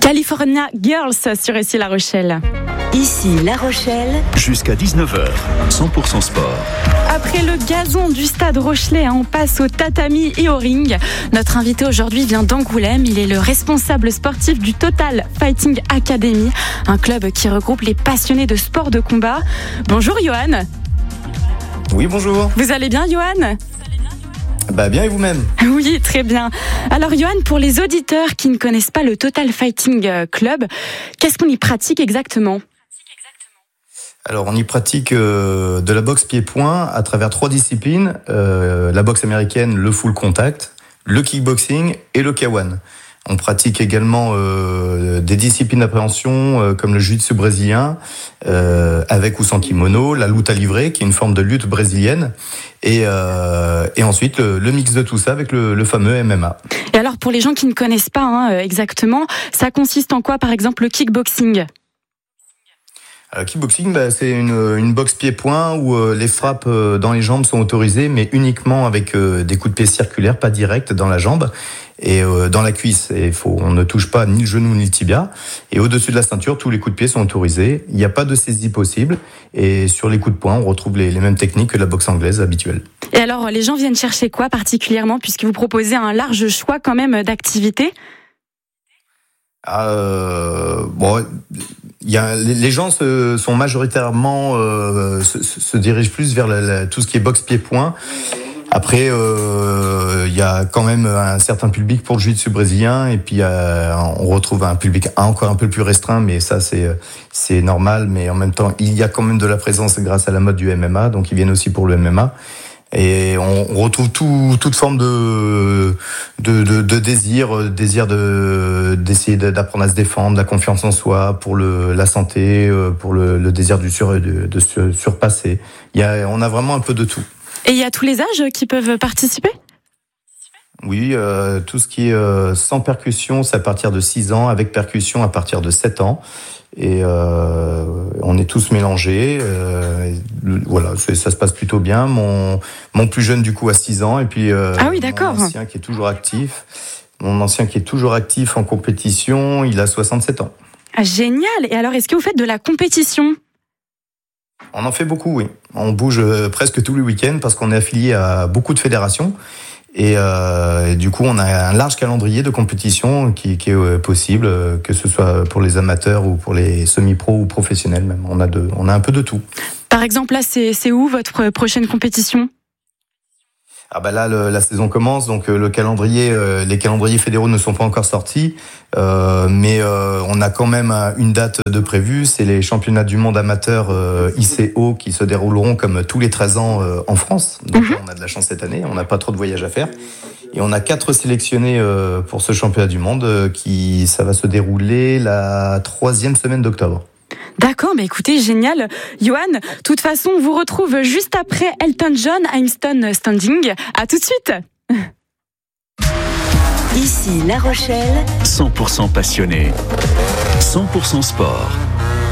California Girls sur ici La Rochelle. Ici La Rochelle. Jusqu'à 19h, 100% sport. Après le gazon du stade Rochelais, on passe au tatami et au ring. Notre invité aujourd'hui vient d'Angoulême. Il est le responsable sportif du Total Fighting Academy, un club qui regroupe les passionnés de sport de combat. Bonjour Johan. Oui, bonjour. Vous allez bien Johan ? Bien et vous-même ? Oui, très bien. Alors Johan, pour les auditeurs qui ne connaissent pas le Total Fighting Club, qu'est-ce qu'on y pratique exactement ? Alors, on y pratique de la boxe pied-point à travers 3 disciplines, la boxe américaine, le full contact, le kickboxing et le K1. On pratique également des disciplines d'appréhension comme le jiu-jitsu brésilien, avec ou sans kimono, la lutte à livrer, qui est une forme de lutte brésilienne, et ensuite le mix de tout ça avec le fameux MMA. Et alors, pour les gens qui ne connaissent pas exactement, ça consiste en quoi, par exemple, le kickboxing ? Le kickboxing, c'est une boxe pied-point où les frappes dans les jambes sont autorisées, mais uniquement avec des coups de pied circulaires, pas directs dans la jambe et dans la cuisse. On ne touche pas ni le genou ni le tibia. Et au-dessus de la ceinture, tous les coups de pied sont autorisés. Il n'y a pas de saisie possible. Et sur les coups de poing, on retrouve les mêmes techniques que la boxe anglaise habituelle. Et alors, les gens viennent chercher quoi particulièrement, puisque vous proposez un large choix quand même d'activités ? Les gens sont majoritairement se dirigent plus vers tout ce qui est boxe pied-point. Après, il y a quand même un certain public pour le jiu-jitsu brésilien, et puis on retrouve un public encore un peu plus restreint, mais ça c'est normal. Mais en même temps, il y a quand même de la présence grâce à la mode du MMA, donc ils viennent aussi pour le MMA. Et on retrouve toute forme de désir d'essayer d'apprendre à se défendre, la confiance en soi, pour la santé, pour le désir de se surpasser. On a vraiment un peu de tout. Et il y a tous les âges qui peuvent participer ? Oui, tout ce qui est sans percussion, c'est à partir de 6 ans, avec percussion à partir de 7 ans. Et on est tous mélangés. Voilà, ça se passe plutôt bien. Mon plus jeune du coup a 6 ans, et puis d'accord. Mon ancien qui est toujours actif. Mon ancien qui est toujours actif en compétition, il a 67 ans. Ah, génial. Et alors, est-ce que vous faites de la compétition ? On en fait beaucoup, oui. On bouge presque tous les week-ends parce qu'on est affilié à beaucoup de fédérations. Et du coup, on a un large calendrier de compétition qui est possible, que ce soit pour les amateurs ou pour les semi-pros ou professionnels même. On a un peu de tout. Par exemple, là, c'est où votre prochaine compétition ? Là, la saison commence, donc les calendriers fédéraux ne sont pas encore sortis, mais on a quand même une date de prévue. C'est les championnats du monde amateur ICO qui se dérouleront comme tous les 13 ans en France. Donc on a de la chance cette année, on n'a pas trop de voyages à faire. Et on a 4 sélectionnés pour ce championnat du monde ça va se dérouler la 3e semaine d'octobre. D'accord, mais écoutez, génial. Johan, de toute façon, on vous retrouve juste après Elton John, I'm Still Standing. À tout de suite. Ici La Rochelle. 100% passionné. 100% sport.